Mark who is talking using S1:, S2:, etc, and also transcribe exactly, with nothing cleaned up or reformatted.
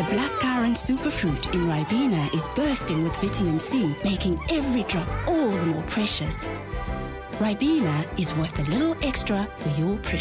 S1: The blackcurrant superfruit in Ribena is bursting with vitamin C, making every drop all the more precious. Ribena is worth a little extra for your precious.